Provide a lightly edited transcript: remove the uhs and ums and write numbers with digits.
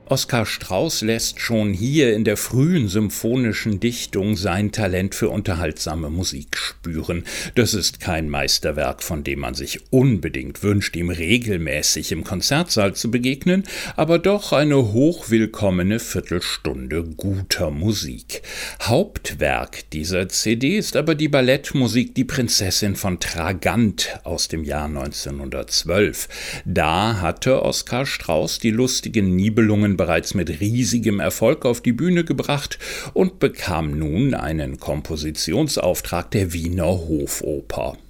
Oskar Strauß lässt schon hier in der frühen symphonischen Dichtung sein Talent für unterhaltsame Musik spüren. Das ist kein Meisterwerk, von dem man sich unbedingt wünscht, ihm regelmäßig im Konzertsaal zu begegnen, aber doch eine hochwillkommene Viertelstunde guter Musik. Hauptwerk dieser CD ist aber die Ballettmusik Die Prinzessin von Tragant aus dem Jahr 1912. Da hatte Oskar Strauß die lustigen Nibelungen bereits mit riesigem Erfolg auf die Bühne gebracht und bekam nun einen Kompositionsauftrag der Wiener Hofoper.